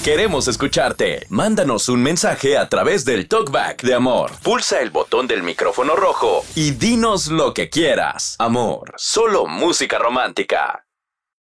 Queremos escucharte. Mándanos un mensaje a través del TalkBack de Amor. Pulsa el botón del micrófono rojo y dinos lo que quieras. Amor, solo música romántica.